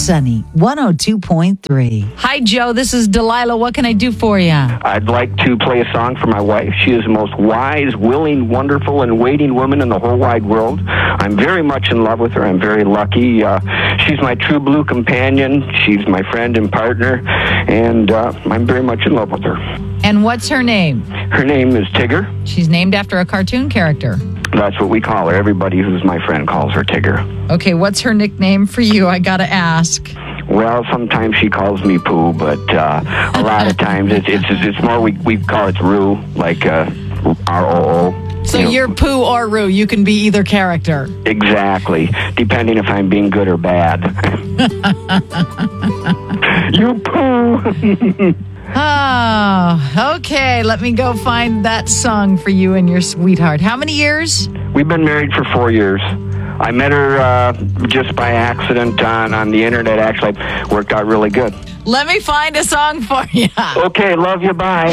Sunny 102.3. Hi, Joe. This is Delilah. What can I do for you? I'd like to play a song for my wife. She is the most wise, willing, wonderful, and waiting woman in the whole wide world. I'm very much in love with her. I'm very lucky. She's my true blue companion. She's my friend and partner, and I'm very much in love with her. And what's her name? Her name is Tigger. She's named after a cartoon character. That's what we call her. Everybody who's my friend calls her Tigger. Okay, what's her nickname for you? I gotta ask. Well, sometimes she calls me Pooh, but a lot of times it's more we call it Roo, like R-O-O. So you're Pooh or Roo. You can be either character. Exactly, depending if I'm being good or bad. You Pooh! Oh, okay. Let me go find that song for you and your sweetheart. How many years? We've been married for 4 years. I met her just by accident on the internet. Actually, worked out really good. Let me find a song for you. Okay, love you. Bye.